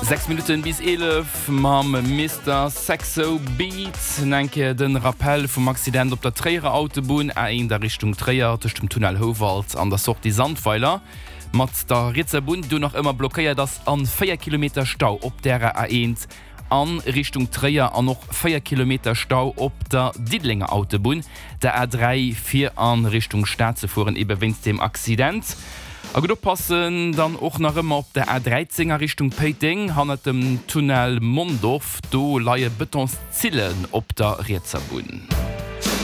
6 Minuten bis 11 mam Mr. Saxo Beat enke den Rappel vom Accident op der Träger Autobahn in der Richtung Träger dem Tunnel Howald an der Sort die Sandpfeiler. Mat der Ritzerbund du noch immer blockiert das an 4 Kilometer Stau op der A1 an Richtung Träger an noch 4 Kilometer Stau op der Diedlinger Autobahn, der A3 4 an Richtung Stadt zu fuhren eben wenn dem Accident. Aber du passen dann auch noch immer auf der A13er Richtung Peiting, hannet dem Tunnel Mondorf, do laie Betonszielen op der Ritzerbund.